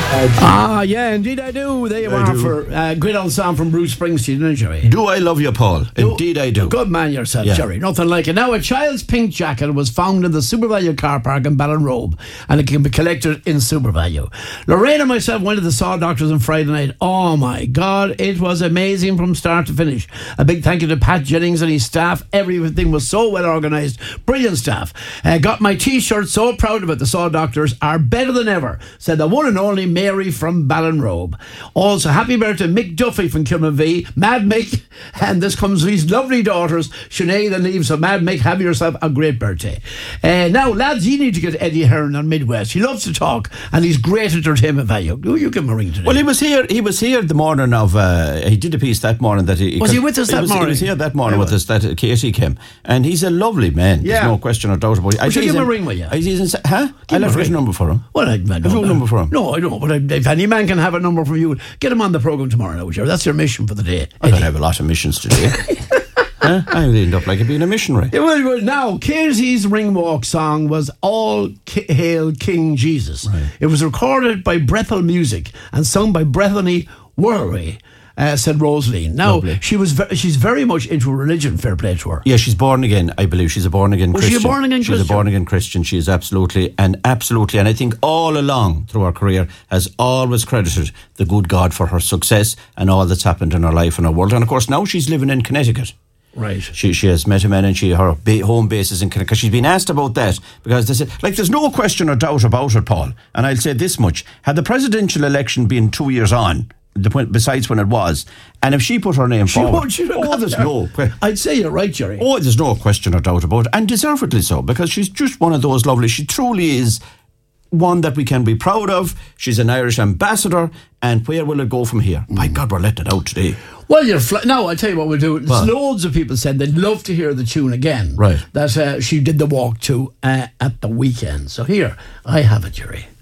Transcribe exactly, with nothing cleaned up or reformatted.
Ah, yeah, indeed I do. There you I are do. for a uh, great old song from Bruce Springsteen, isn't it, Jerry? Do I love you, Paul? Indeed I do. Good man yourself, Yeah. Jerry. Nothing like it. Now, a child's pink jacket was found in the SuperValu car park in Ballinrobe, and it can be collected in SuperValu. Lorraine and myself went to the Saw Doctors on Friday night. Oh my God, it was amazing from start to finish. A big thank you to Pat Jennings and his staff. Everything was so well organised. Brilliant staff. Uh, got my t-shirt, so proud of it. The Saw Doctors are better than ever, said the one and only Mary from Ballinrobe. Also, happy birthday Mick Duffy from Kilmanvee, Mad Mick, and this comes to his lovely daughters, Sinead and Eve. So Mad Mick, have yourself a great birthday. Uh, now, lads, you need to get Eddie Hearn on Midwest. He loves to talk, and he's great entertainment value. Do you give him a ring today? Well, he was here. He was here the morning of. Uh, he did a piece that morning that he Was he with us he that was, morning? He was here that morning Yeah, with us. That Katie came, and he's a lovely man. Yeah. There's no question or doubt about it. Well, should I give him in- a ring with you? He's in, huh? Give I him left a his ring. number for him. Well, I, I don't Have you a know. number for him? No, I don't. But I, if any man can have a number from you, get him on the programme tomorrow now, Jerry. That's your mission for the day. I don't have a lot of missions today. Huh? I'll end up like being a missionary. Yeah, well, well, now, Casey's Ring Walk song was All Ki- Hail King Jesus. Right. It was recorded by Brethel Music and sung by Brethany Worry, uh, said Rosaline. Now, Lovely. she was ve- she's very much into religion, fair play to her. Yeah, she's born again. I believe she's a born again Was she a Christian. born-again She's a Christian? born again Christian. She is absolutely and absolutely, and I think all along through her career has always credited the good God for her success and all that's happened in her life and her world. And of course, now she's living in Connecticut. Right. She she has met a man and she her ba- home base is in Connecticut. Because she's been asked about that because they said, like, there's no question or doubt about it, Paul. And I'll say this much: had the presidential election been two years on, the point besides when it was, and if she put her name She forward, won't, she don't oh, have there's to. no que- I'd say you're right, Jerry. Oh, there's no question or doubt about it, and deservedly so, because she's just one of those lovely. She truly is one that we can be proud of. She's an Irish ambassador, and where will it go from here? My God, we're letting it out today. Well, you're fl- now. I'll tell you what we'll do. What? Loads of people said they'd love to hear the tune again. Right. That uh, she did the walk to uh, at the weekend. So here, I have it, Jerry.